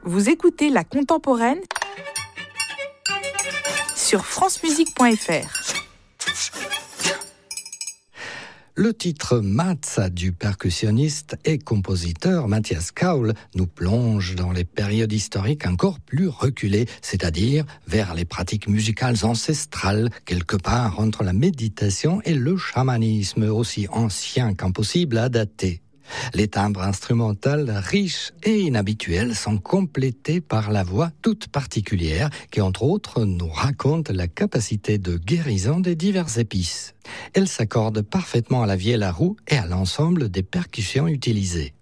Vous écoutez La Contemporaine sur francemusique.fr. Le titre Matza du percussionniste et compositeur Matthias Kaul nous plonge dans les périodes historiques encore plus reculées, c'est-à-dire vers les pratiques musicales ancestrales, quelque part entre la méditation et le chamanisme, aussi ancien qu'impossible à dater. Les timbres instrumentales riches et inhabituels sont complétés par la voix toute particulière qui, entre autres, nous raconte la capacité de guérison des diverses épices. Elle s'accorde parfaitement à la vielle à roue et à l'ensemble des percussions utilisées.